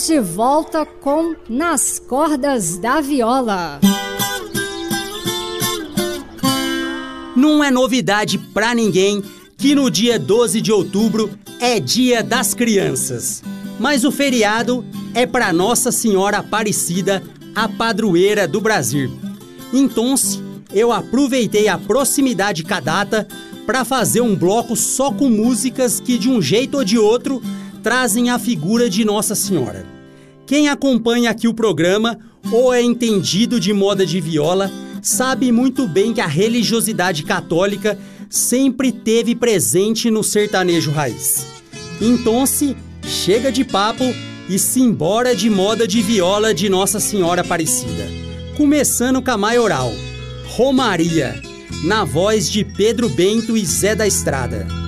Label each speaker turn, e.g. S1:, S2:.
S1: Estamos de volta com Nas Cordas da Viola.
S2: Não é novidade pra ninguém que no dia 12 de outubro é Dia das Crianças. Mas o feriado é para Nossa Senhora Aparecida, a padroeira do Brasil. Então, eu aproveitei a proximidade com a data para fazer um bloco só com músicas que, de um jeito ou de outro, trazem a figura de Nossa Senhora. Quem acompanha aqui o programa ou é entendido de moda de viola sabe muito bem que a religiosidade católica sempre teve presente no sertanejo raiz. Então, chega de papo e simbora de moda de viola de Nossa Senhora Aparecida. Começando com a maioral, Romaria, na voz de Pedro Bento e Zé da Estrada.